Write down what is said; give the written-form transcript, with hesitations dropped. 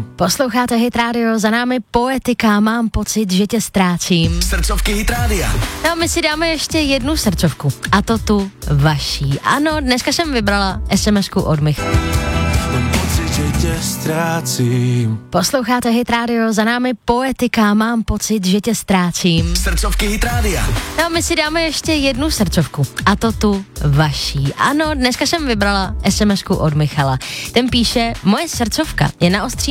Posloucháte Hit Radio, za námi Poetika, mám pocit, že tě ztrácím. Srdcovky Hit Rádia. No, my si dáme ještě jednu srdcovku, a to tu vaší. Ano, dneska jsem vybrala SMS-ku od Michala. Posloucháte Hit Radio, za námi Poetika, mám pocit, že tě ztrácím. Srdcovky Hit Rádia. No, my si dáme ještě jednu srdcovku, a to tu vaší. Ano, dneska jsem vybrala SMS-ku od Michala. Ten píše, moje srdcovka je na ostří